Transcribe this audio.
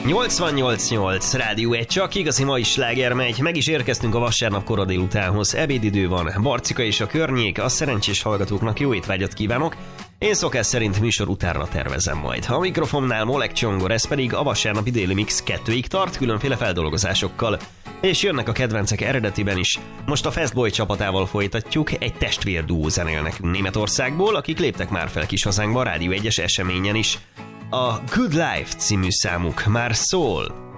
88.8 Rádió 1, csak igazi mai sláger megy. Meg is érkeztünk a vasárnap kora délutánhoz. Ebédidő van, Barcika és a környék. A szerencsés hallgatóknak jó étvágyat kívánok. Én szokás szerint műsor utánra tervezem majd. A mikrofonnál Molek Csongor, ez pedig a vasárnapi déli mix 2-ig tart, különféle feldolgozásokkal. És jönnek a kedvencek eredetiben is. Most a Fastboy csapatával folytatjuk, egy testvérduó zenél nekünk Németországból, akik léptek már fel kis hazánkba a Rádió 1-es eseményen is. A Good Life című számuk már szól.